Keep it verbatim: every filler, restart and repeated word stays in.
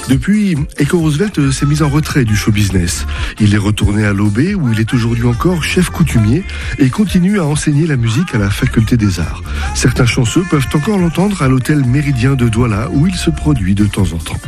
Depuis, Eco Roosevelt s'est mis en retrait du show business. Il est retourné à Lobbé où il est aujourd'hui encore chef coutumier et continue à enseigner la musique à la faculté des arts. Certains chanceux peuvent encore l'entendre à l'hôtel Méridien de Douala où il se produit de temps en temps.